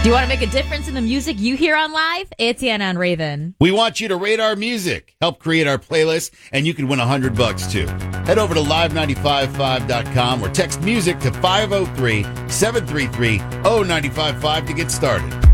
Do you want to make a difference in the music you hear on live? It's Anna on Raven. We want you to rate our music, help create our playlist, and you can win $100 too. Head over to live955.com or text music to 503-733-0955 to get started.